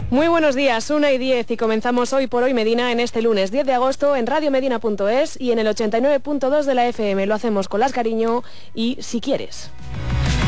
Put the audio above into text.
Muy buenos días, 1:10 y comenzamos Hoy por Hoy Medina en este lunes 10 de agosto en radiomedina.es y en el 89.2 de la FM. Lo hacemos con Las Cariño y Si Quieres.